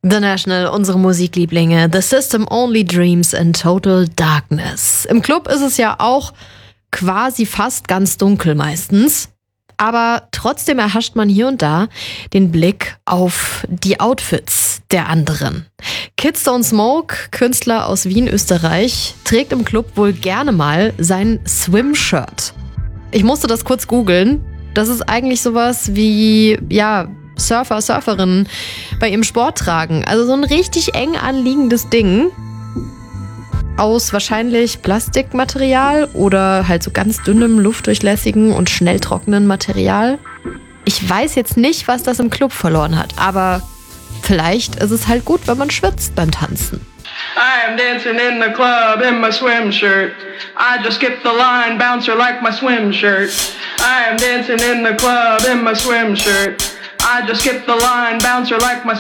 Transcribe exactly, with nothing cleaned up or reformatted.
The National, unsere Musiklieblinge, The System Only Dreams in Total Darkness. Im Club ist es ja auch quasi fast ganz dunkel meistens. Aber trotzdem erhascht man hier und da den Blick auf die Outfits der anderen. Kids Don't Smoke, Künstler aus Wien, Österreich, trägt im Club wohl gerne mal sein Swim-Shirt. Ich musste das kurz googeln. Das ist eigentlich sowas wie, ja, Surfer, Surferinnen bei ihrem Sport tragen. Also so ein richtig eng anliegendes Ding aus wahrscheinlich Plastikmaterial oder halt so ganz dünnem, luftdurchlässigen und schnell trockenen Material. Ich weiß jetzt nicht, was das im Club verloren hat, aber vielleicht ist es halt gut, wenn man schwitzt beim Tanzen. I am dancing in the club in my swim shirt. I just skipped the line, bouncer like my swim shirt. I am dancing in the club in my swim shirt. I just skipped the line, bouncer like my